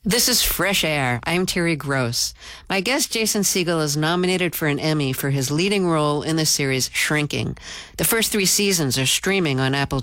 This is Fresh Air. I'm Terry Gross. My guest Jason Segel is nominated for an Emmy for his leading role in the series Shrinking. The first 3 seasons are streaming on Apple